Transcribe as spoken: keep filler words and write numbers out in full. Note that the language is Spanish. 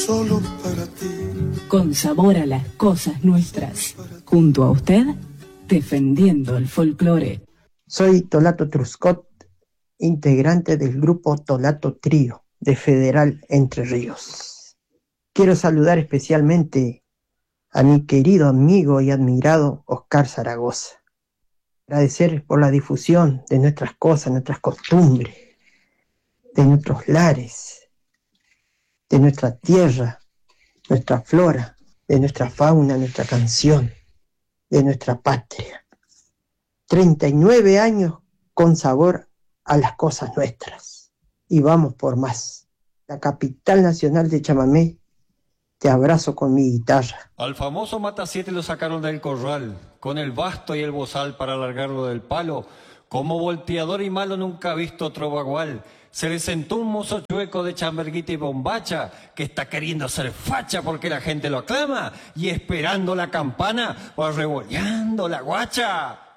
Solo para ti. Con sabor a las cosas nuestras. Junto a usted, defendiendo el folclore. Soy Tolato Truscott, integrante del grupo Tolato Trío de Federal Entre Ríos. Quiero saludar especialmente a mi querido amigo y admirado Oscar Zaragoza. Agradecer por la difusión de nuestras cosas, nuestras costumbres, de nuestros lares, de nuestra tierra, nuestra flora, de nuestra fauna, nuestra canción, de nuestra patria. treinta y nueve años con sabor a las cosas nuestras. Y vamos por más. La capital nacional de chamamé, te abrazo con mi guitarra. Al famoso Mata siete lo sacaron del corral, con el basto y el bozal para alargarlo del palo. Como volteador y malo nunca ha visto otro bagual. Se le sentó un mozo chueco de chamberguita y bombacha, que está queriendo ser facha porque la gente lo aclama, y esperando la campana va revoleando la guacha.